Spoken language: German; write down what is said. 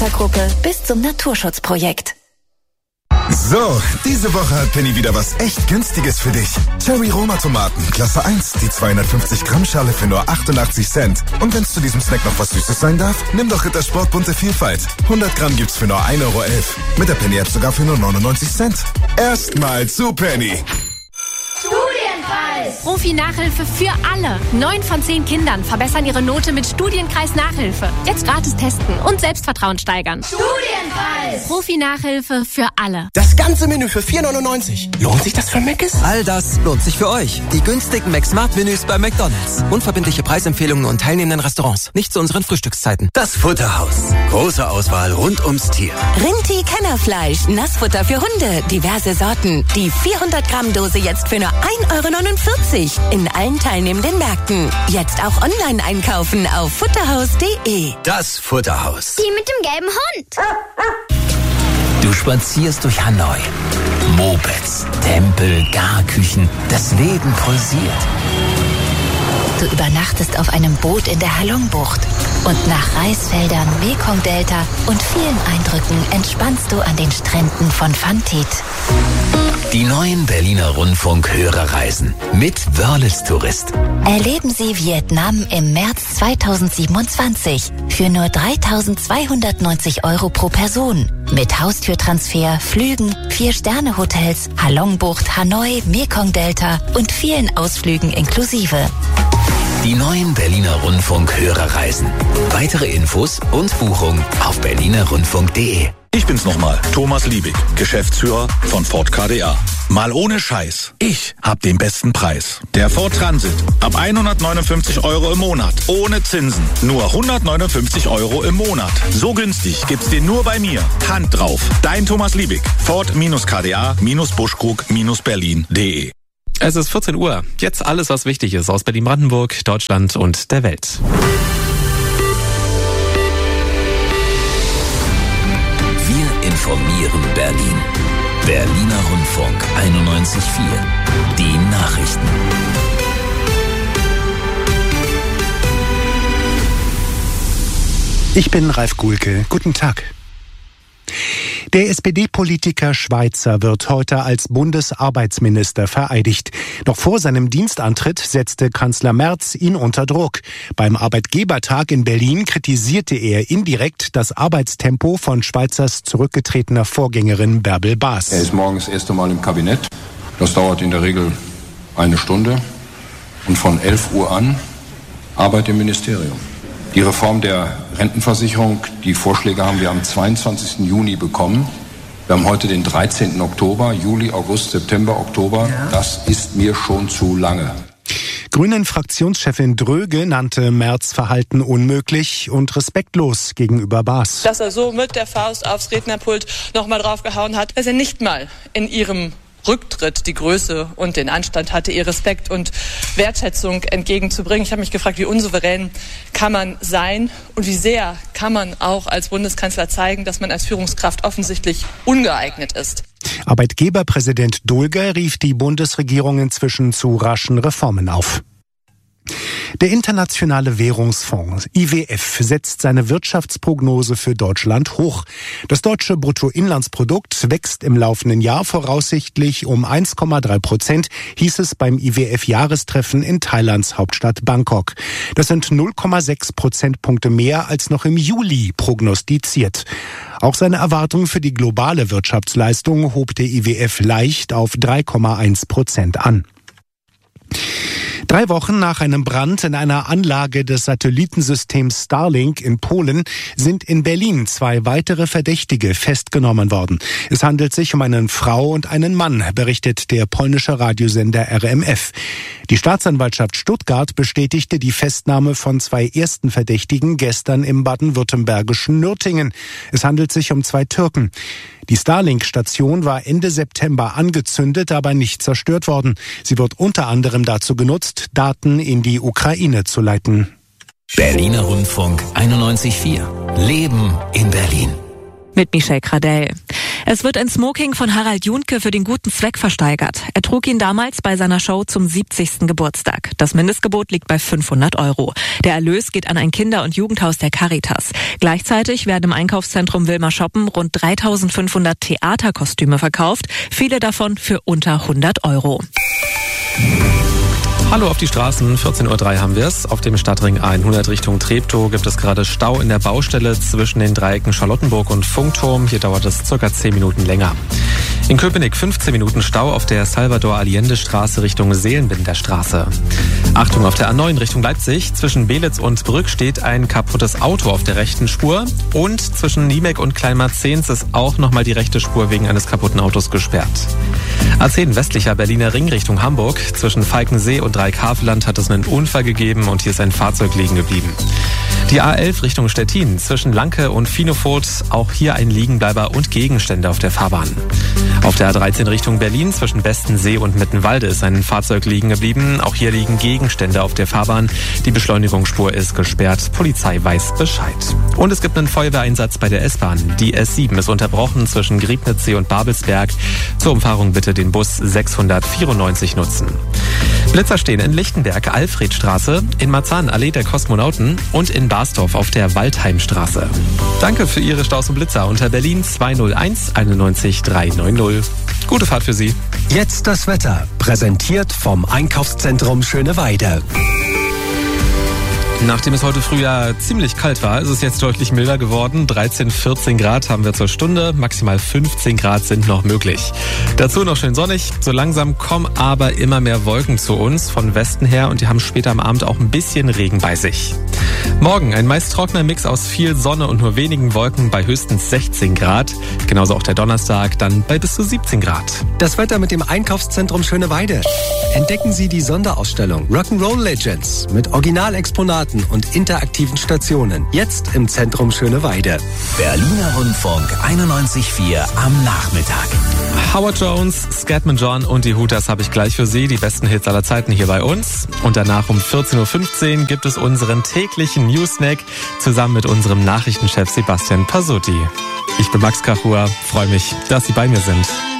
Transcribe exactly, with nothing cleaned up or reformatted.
Theatergruppe bis zum Naturschutzprojekt. So, diese Woche hat Penny wieder was echt Günstiges für dich. Cherry Roma Tomaten, Klasse eins, die zweihundertfünfzig Gramm Schale für nur achtundachtzig Cent. Und wenn es zu diesem Snack noch was Süßes sein darf, nimm doch Rittersport bunte Vielfalt. hundert Gramm gibt's für nur ein Euro elf. Mit der Penny-App sogar für nur neunundneunzig Cent. Erstmal zu Penny. Studienkreis. Profi-Nachhilfe für alle. Neun von zehn Kindern verbessern ihre Note mit Studienkreis-Nachhilfe. Jetzt gratis testen und Selbstvertrauen steigern. Studienkreis. Profi-Nachhilfe für alle. Das ganze Menü für vier neunundneunzig. Lohnt sich das für Mc's? All das lohnt sich für euch. Die günstigen McSmart-Menüs bei McDonald's. Unverbindliche Preisempfehlungen und teilnehmenden Restaurants. Nicht zu unseren Frühstückszeiten. Das Futterhaus. Große Auswahl rund ums Tier. Rinti-Kennerfleisch. Nassfutter für Hunde. Diverse Sorten. Die vierhundert Gramm Dose jetzt für nur ein Euro neunundvierzig. In allen teilnehmenden Märkten. Jetzt auch online einkaufen auf futterhaus punkt de. Das Futterhaus. Die mit dem gelben Hund. Du spazierst durch Hanoi. Mopeds, Tempel, Garküchen. Das Leben pulsiert. Du übernachtest auf einem Boot in der Halong-Bucht. Und nach Reisfeldern, Mekong-Delta und vielen Eindrücken entspannst du an den Stränden von Phan Thit. Die neuen Berliner Rundfunk-Hörerreisen mit Wörles Tourist. Erleben Sie Vietnam im März zweitausendsiebenundzwanzig für nur dreitausendzweihundertneunzig Euro pro Person. Mit Haustürtransfer, Flügen, Vier-Sterne-Hotels, Halong-Bucht, Hanoi, Mekong-Delta und vielen Ausflügen inklusive. Die neuen Berliner Rundfunk-Hörerreisen. Weitere Infos und Buchung auf berliner rundfunk punkt de. Ich bin's nochmal, Thomas Liebig, Geschäftsführer von Ford K D A. Mal ohne Scheiß. Ich hab den besten Preis. Der Ford Transit. Ab hundertneunundfünfzig Euro im Monat. Ohne Zinsen. Nur hundertneunundfünfzig Euro im Monat. So günstig gibt's den nur bei mir. Hand drauf. Dein Thomas Liebig. Ford-K D A Buschkrug Berlin punkt de. Es ist vierzehn Uhr. Jetzt alles, was wichtig ist aus Berlin-Brandenburg, Deutschland und der Welt. Wir informieren Berlin. Berliner Rundfunk einundneunzig Komma vier. Die Nachrichten. Ich bin Ralf Guhlke. Guten Tag. Der S P D-Politiker Schweizer wird heute als Bundesarbeitsminister vereidigt. Doch vor seinem Dienstantritt setzte Kanzler Merz ihn unter Druck. Beim Arbeitgebertag in Berlin kritisierte er indirekt das Arbeitstempo von Schweizers zurückgetretener Vorgängerin Bärbel Baas. Er ist morgens das erste Mal im Kabinett. Das dauert in der Regel eine Stunde. Und von elf Uhr an Arbeit im Ministerium. Die Reform der Rentenversicherung, die Vorschläge haben wir am zweiundzwanzigsten Juni bekommen. Wir haben heute den dreizehnten Oktober, Juli, August, September, Oktober. Ja. Das ist mir schon zu lange. Grünen-Fraktionschefin Dröge nannte Merz Verhalten unmöglich und respektlos gegenüber Baas. Dass er so mit der Faust aufs Rednerpult nochmal draufgehauen hat, dass er nicht mal in ihrem Rücktritt die Größe und den Anstand hatte, ihr Respekt und Wertschätzung entgegenzubringen. Ich habe mich gefragt, wie unsouverän kann man sein und wie sehr kann man auch als Bundeskanzler zeigen, dass man als Führungskraft offensichtlich ungeeignet ist. Arbeitgeberpräsident Dulger rief die Bundesregierung inzwischen zu raschen Reformen auf. Der Internationale Währungsfonds I W F setzt seine Wirtschaftsprognose für Deutschland hoch. Das deutsche Bruttoinlandsprodukt wächst im laufenden Jahr voraussichtlich um eins Komma drei Prozent, hieß es beim I W F-Jahrestreffen in Thailands Hauptstadt Bangkok. Das sind null Komma sechs Prozentpunkte mehr als noch im Juli prognostiziert. Auch seine Erwartung für die globale Wirtschaftsleistung hob der I W F leicht auf drei Komma eins Prozent an. Drei Wochen nach einem Brand in einer Anlage des Satellitensystems Starlink in Polen sind in Berlin zwei weitere Verdächtige festgenommen worden. Es handelt sich um eine Frau und einen Mann, berichtet der polnische Radiosender R M F. Die Staatsanwaltschaft Stuttgart bestätigte die Festnahme von zwei ersten Verdächtigen gestern im baden-württembergischen Nürtingen. Es handelt sich um zwei Türken. Die Starlink-Station war Ende September angezündet, aber nicht zerstört worden. Sie wird unter anderem dazu genutzt, Daten in die Ukraine zu leiten. Berliner Rundfunk einundneunzig Komma vier. Leben in Berlin. Mit Michelle Gradell. Es wird ein Smoking von Harald Juhnke für den guten Zweck versteigert. Er trug ihn damals bei seiner Show zum siebzigsten Geburtstag. Das Mindestgebot liegt bei fünfhundert Euro. Der Erlös geht an ein Kinder- und Jugendhaus der Caritas. Gleichzeitig werden im Einkaufszentrum Wilma Shoppen rund dreitausendfünfhundert Theaterkostüme verkauft, viele davon für unter hundert Euro. Hallo auf die Straßen, vierzehn Uhr drei haben wir es. Auf dem Stadtring hundert Richtung Treptow gibt es gerade Stau in der Baustelle zwischen den Dreiecken Charlottenburg und Funkturm. Hier dauert es circa zehn Minuten länger. In Köpenick fünfzehn Minuten Stau auf der Salvador-Allende-Straße Richtung Seelenbinder Straße. Achtung, auf der A neun Richtung Leipzig. Zwischen Belitz und Brück steht ein kaputtes Auto auf der rechten Spur. Und zwischen Niemek und Kleinmarzens ist auch nochmal die rechte Spur wegen eines kaputten Autos gesperrt. A zehn westlicher Berliner Ring Richtung Hamburg. Zwischen Falkensee und Dreieckhaveland hat es einen Unfall gegeben und hier ist ein Fahrzeug liegen geblieben. Die A elf Richtung Stettin. Zwischen Lanke und Finofurt auch hier ein Liegenbleiber und Gegenstände auf der Fahrbahn. Auf der A dreizehn Richtung Berlin zwischen Bestensee und Mittenwalde ist ein Fahrzeug liegen geblieben. Auch hier liegen Gegenstände auf der Fahrbahn. Die Beschleunigungsspur ist gesperrt. Polizei weiß Bescheid. Und es gibt einen Feuerwehreinsatz bei der S-Bahn. Die S sieben ist unterbrochen zwischen Griebnitzsee und Babelsberg. Zur Umfahrung bitte den Bus sechshundertvierundneunzig nutzen. Blitzer stehen in Lichtenberg, Alfredstraße, in Marzahn, Allee der Kosmonauten und in Barsdorf auf der Waldheimstraße. Danke für Ihre Staus und Blitzer unter Berlin zwei null eins einundneunzig dreihundertneunzig. Gute Fahrt für Sie. Jetzt das Wetter, präsentiert vom Einkaufszentrum Schöneweide. Nachdem es heute früh ja ziemlich kalt war, ist es jetzt deutlich milder geworden. dreizehn, vierzehn Grad haben wir zur Stunde, maximal fünfzehn Grad sind noch möglich. Dazu noch schön sonnig. So langsam kommen aber immer mehr Wolken zu uns von Westen her und die haben später am Abend auch ein bisschen Regen bei sich. Morgen ein meist trockener Mix aus viel Sonne und nur wenigen Wolken bei höchstens sechzehn Grad. Genauso auch der Donnerstag dann bei bis zu siebzehn Grad. Das Wetter mit dem Einkaufszentrum Schöneweide. Entdecken Sie die Sonderausstellung Rock'n'Roll Legends mit Originalexponaten und interaktiven Stationen. Jetzt im Zentrum Schöneweide. Berliner Rundfunk einundneunzig Komma vier am Nachmittag. Howard Jones, Scatman John und die Hooters habe ich gleich für Sie. Die besten Hits aller Zeiten hier bei uns. Und danach um vierzehn Uhr fünfzehn gibt es unseren täglichen News-Snack zusammen mit unserem Nachrichtenchef Sebastian Pasutti. Ich bin Max Kachua, freue mich, dass Sie bei mir sind.